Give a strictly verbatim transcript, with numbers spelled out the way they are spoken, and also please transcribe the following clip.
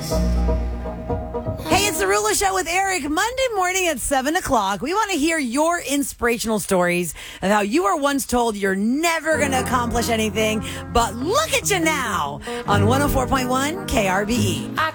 Hey, it's the Ruler Show with Eric. Monday morning at seven o'clock. We want to hear your inspirational stories of how you were once told you're never going to accomplish anything, but look at you now on one oh four point one K R B E. I